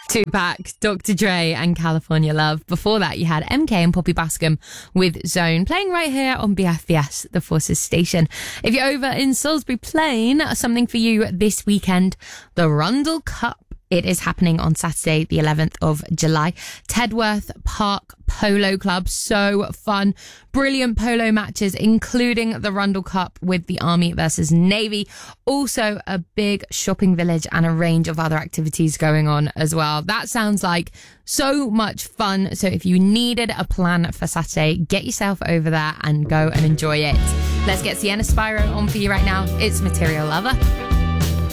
Tupac, Dr. Dre and California Love. Before that, you had MK and Poppy Bascom with Zone, playing right here on BFBS, the Forces station. If you're over in Salisbury Plain, something for you this weekend, the Rundle Cup. It is happening on Saturday, the 11th of July. Tedworth Park Polo Club. So fun. Brilliant polo matches, including the Rundle Cup with the Army versus Navy. Also a big shopping village and a range of other activities going on as well. That sounds like so much fun. So if you needed a plan for Saturday, get yourself over there and go and enjoy it. Let's get Sienna Spyro on for you right now. It's Material Lover.